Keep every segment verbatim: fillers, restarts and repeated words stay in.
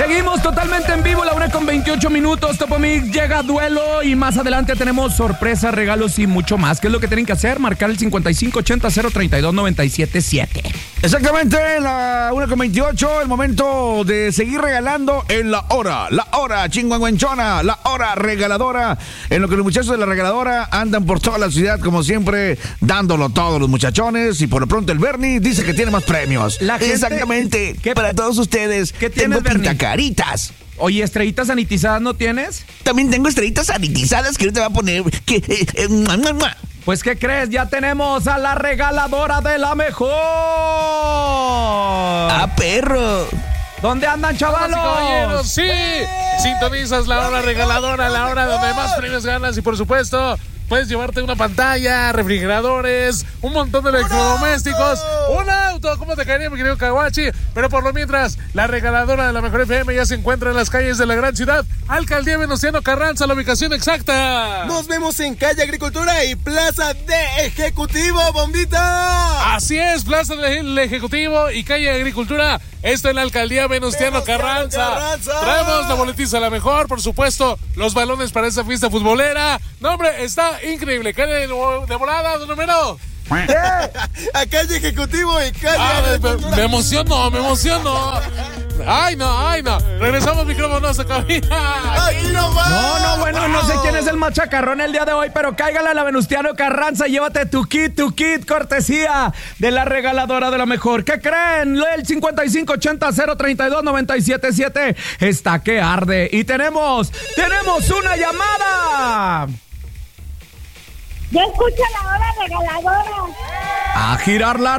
Seguimos totalmente en vivo, la una con veintiocho minutos. Topo Mix llega a duelo y más adelante tenemos sorpresas, regalos y mucho más. ¿Qué es lo que tienen que hacer? Marcar el cincuenta y cinco ochenta cero treinta y dos noventa y siete siete. Exactamente, la una con veintiocho, el momento de seguir regalando en la hora, la hora chingüengüenchona, la hora regaladora, en lo que los muchachos de la regaladora andan por toda la ciudad, como siempre, dándolo todo los muchachones, y por lo pronto el Bernie dice que tiene más premios. La gente, exactamente, ¿qué, para todos ustedes, ¿qué tengo tienes, Bernie? Pintacaritas. Oye, ¿estrellitas sanitizadas no tienes? También tengo estrellitas sanitizadas que ahorita va a poner, que... Eh, eh, mua, mua, mua. Pues, ¿qué crees? Ya tenemos a la regaladora de la mejor. ¡Ah, perro! ¿Dónde andan, chavalos? Caballeros, sí, sintonizas la hora regaladora, la hora donde más premios ganas y por supuesto puedes llevarte una pantalla, refrigeradores, un montón de electrodomésticos, un auto. ¿Cómo te caería, mi querido Caguachi? Pero por lo mientras, la regaladora de la mejor F M ya se encuentra en las calles de la gran ciudad. Alcaldía Venustiano Carranza, la ubicación exacta. Nos vemos en calle Agricultura y Plaza de Ejecutivo, bombita. Así es, Plaza del Ejecutivo y calle Agricultura. Esto en la Alcaldía Venustiano Carranza. Carranza. Traemos la boletiza la mejor, por supuesto, los balones para esta fiesta futbolera. No, hombre, está increíble. Calle de, de volada, don número. A calle Ejecutivo y calle Ah, me, Agricultura. me emociono, me emociono. Ay, no, ay, no. Regresamos micrófonos a cabina. Aquí nomás. No, no, bueno, no sé quién es el más chacarrón el día de hoy, pero cáigale a la Venustiano Carranza y llévate tu kit, tu kit, cortesía de la regaladora de la mejor. ¿Qué creen? El cincuenta y cinco ochenta cero treinta y dos noventa y siete siete está que arde. Y tenemos, tenemos una llamada. Yo escucho la hora regaladora. A girar la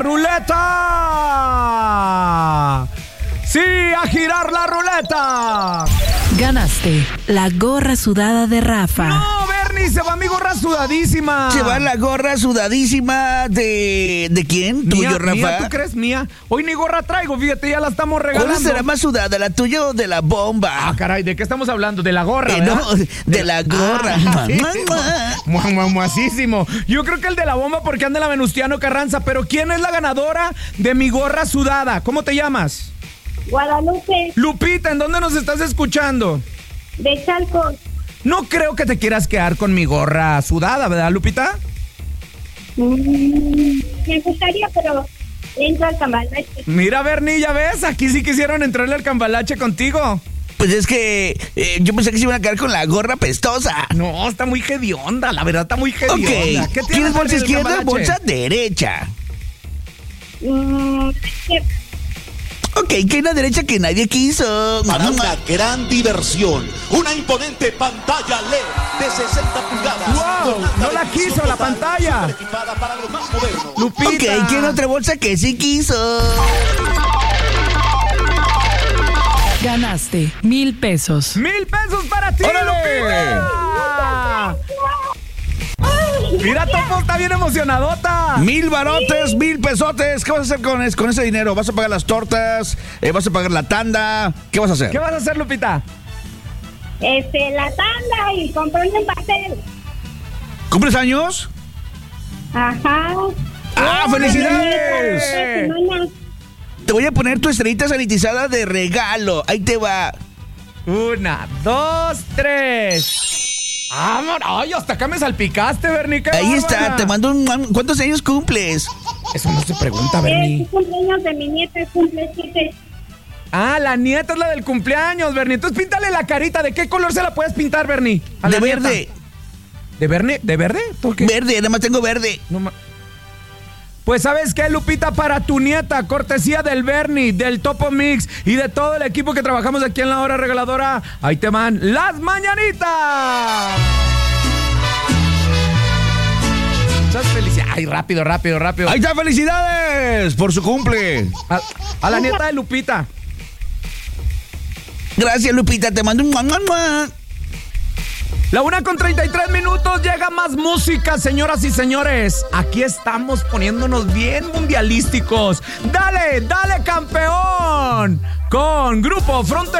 ruleta. Sí, a girar la ruleta. Ganaste la gorra sudada de Rafa. No, Bernie, se va mi gorra sudadísima. Se va la gorra sudadísima de... ¿De quién? ¿Tuyo, Mía, Rafa? mía, ¿tú crees mía? Hoy ni gorra traigo, fíjate, ya la estamos regalando. ¿Cuál será más sudada, la tuya o de la bomba? Ah, caray, ¿de qué estamos hablando? De la gorra, Eh, ¿verdad? no, de la gorra. Ah, sí. Mua, mua. Mua, mua, muasísimo. Yo creo que el de la bomba porque anda la Venustiano Carranza, pero ¿quién es la ganadora de mi gorra sudada? ¿Cómo te llamas? Guadalupe, Lupita, ¿en dónde nos estás escuchando? de Chalco. No creo que te quieras quedar con mi gorra sudada, ¿verdad, Lupita? Mm, me gustaría, pero entro al cambalache. Mira, Bernie, ya ves, aquí sí quisieron entrarle al cambalache contigo. Pues es que eh, yo pensé que se iban a quedar con la gorra pestosa. No, está muy hedionda, la verdad está muy hedionda. Ok, ¿Qué ¿tienes bolsa en el izquierda o cambalache? bolsa derecha? Mm, que- Ok, que en la derecha que nadie quiso. Para una gran diversión, una imponente pantalla L E D de sesenta pulgadas. ¡Wow! Con alta No la definición quiso la total, pantalla. superequipada para los más modernos. Lupita. Ok, ¿quién otra bolsa que sí quiso? Ganaste mil pesos. ¡Mil pesos para ti, ¡Órale! Lupita! Mira, Topo, está bien emocionadota. Mil barotes, mil pesotes. ¿Qué vas a hacer con, es- con ese dinero? ¿Vas a pagar las tortas? Eh, ¿Vas a pagar la tanda? ¿Qué vas a hacer? ¿Qué vas a hacer, Lupita? Este, la tanda y comprarme un pastel. ¿Cumples años? Ajá. ¡Ah, felicidades! Esta semana. Te voy a poner tu estrellita sanitizada de regalo. Ahí te va. Una, dos, tres. ¡Amor! ¡Ay, hasta acá me salpicaste, Bernie! ¡Qué Ahí está, bárbara! te mando un... ¿Cuántos años cumples? Eso no se pregunta, Es Bernie. cumpleaños de mi nieta, cumple siete. Ah, la nieta es la del cumpleaños, Bernie. Entonces píntale la carita. ¿De qué color se la puedes pintar, Bernie? A la De nieta. verde. ¿De verde? ¿De verde? ¿Por qué? Verde, nada más tengo verde. No ma- Pues ¿sabes qué, Lupita? Para tu nieta, cortesía del Bernie, del Topo Mix y de todo el equipo que trabajamos aquí en la hora regaladora, ahí te van las mañanitas. Muchas felicidades. Ay, rápido, rápido, rápido. Ahí está, felicidades por su cumple. A, a la nieta de Lupita. Gracias, Lupita, te mando un... mua, mua, mua. La una con treinta y tres minutos, llega más música, señoras y señores. Aquí estamos poniéndonos bien mundialísticos. Dale, dale, campeón. Con Grupo Frontera.